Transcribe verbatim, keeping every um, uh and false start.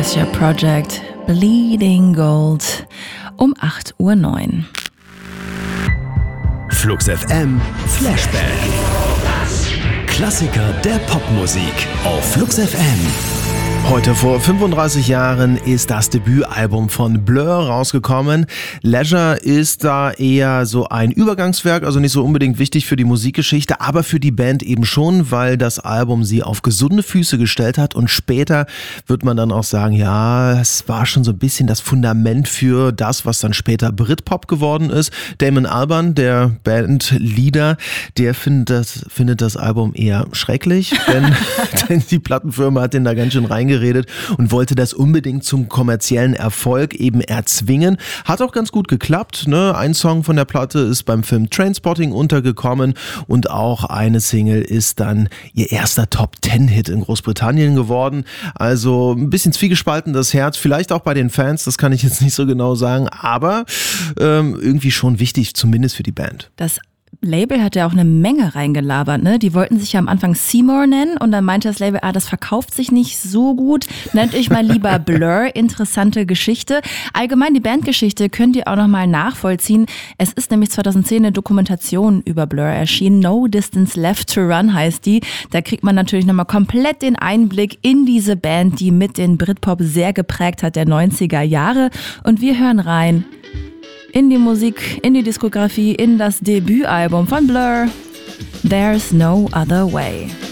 Pleasure Project, Bleeding Gold, um acht Uhr neun. Flux F M Flashback. Klassiker der Popmusik auf Flux F M. Heute vor fünfunddreißig Jahren ist das Debütalbum von Blur rausgekommen. Leisure ist da eher so ein Übergangswerk, also nicht so unbedingt wichtig für die Musikgeschichte, aber für die Band eben schon, weil das Album sie auf gesunde Füße gestellt hat und später wird man dann auch sagen, ja, es war schon so ein bisschen das Fundament für das, was dann später Britpop geworden ist. Damon Albarn, der Bandleader, der findet das, findet das Album eher schrecklich, denn, denn die Plattenfirma hat den da ganz schön reingeredet und wollte das unbedingt zum kommerziellen Erfolg eben erzwingen. Hat auch ganz gut geklappt, ne? Ein Song von der Platte ist beim Film Trainspotting untergekommen und auch eine Single ist dann ihr erster Top-Ten-Hit in Großbritannien geworden. Also ein bisschen zwiegespalten das Herz, vielleicht auch bei den Fans, das kann ich jetzt nicht so genau sagen, aber ähm, irgendwie schon wichtig, zumindest für die Band. Das Label hat ja auch eine Menge reingelabert, ne? Die wollten sich ja am Anfang Seymour nennen und dann meinte das Label, ah, das verkauft sich nicht so gut. Nennt euch mal lieber Blur. Interessante Geschichte. Allgemein die Bandgeschichte könnt ihr auch nochmal nachvollziehen. Es ist nämlich zweitausendzehn eine Dokumentation über Blur erschienen. No Distance Left to Run heißt die. Da kriegt man natürlich nochmal komplett den Einblick in diese Band, die mit den Britpop sehr geprägt hat der neunziger Jahre. Und wir hören rein in die Musik, in die Diskografie, in das Debütalbum von Blur, There's No Other Way.